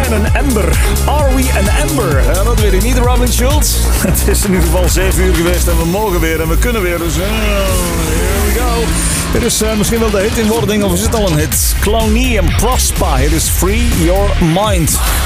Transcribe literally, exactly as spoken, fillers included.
zijn een ember. Are we an ember? Ja, dat weet ik niet, Robin Schulz. Het is in ieder geval zeven uur geweest en we mogen weer en we kunnen weer. Dus uh, here we go. Dit is uh, misschien wel de hit in wording, of is het al een hit? Clooney en Prospa. It is Free Your Mind.